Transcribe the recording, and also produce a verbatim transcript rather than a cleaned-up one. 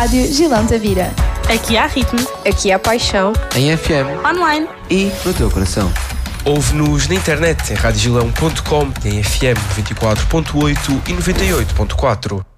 Rádio Gilão Tavira. Aqui há ritmo. Aqui há paixão. Em F M. Online. E no teu coração. Ouve-nos na internet em radiogilão ponto com, em F M noventa e quatro ponto oito e noventa e oito ponto quatro.